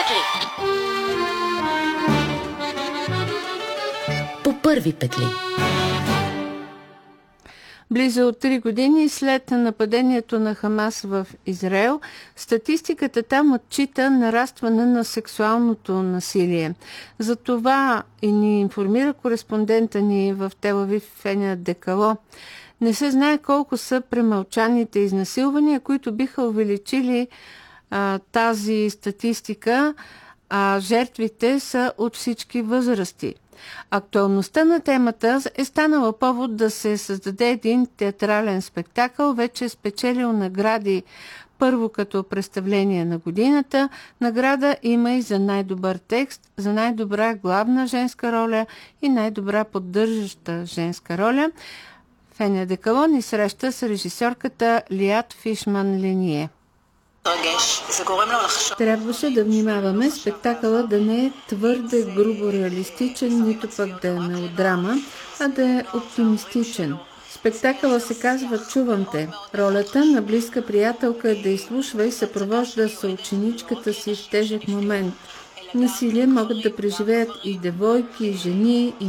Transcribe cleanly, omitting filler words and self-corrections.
петли. По първи петли. Близо 3 години след нападението на Хамас в Израел, статистиката там отчита нарастване на сексуалното насилие. За това и ни информира кореспондента ни в Тел Авив Феня Декало. Не се знае колко са премълчаните изнасилвания, които биха увеличили тази статистика, а жертвите са от всички възрасти. Актуалността на темата е станала повод да се създаде един театрален спектакъл, вече спечелил награди първо като представление на годината. Награда има и за най-добър текст, за най-добра главна женска роля и най-добра поддържаща женска роля. Феня Декало ни среща с режисьорката Лиат Фишман-Линие. Трябваше да внимаваме спектакъла да не е твърде грубо реалистичен, нито пък да е мелодрама, а да е оптимистичен. Спектакъла се казва "Чувам те". Ролята на близка приятелка е да изслушва и съпровожда съученичката си в тежък момент. Насилие могат да преживеят и девойки, и жени, и